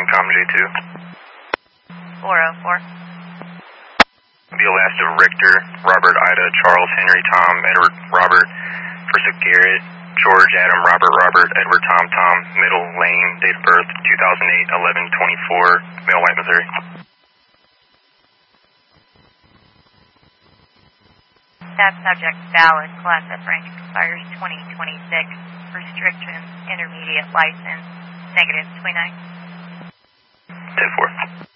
Com J2. 404. Be the last of Richter, Robert, Ida, Charles, Henry, Tom, Edward, Robert, first of Garrett, George, Adam, Robert, Robert, Edward, Tom, Tom, middle, Lane, date of birth 2008, 11/24, male, White, Missouri. That subject valid, class F rank expires 2026. Restrictions, intermediate license, -29. 10-4.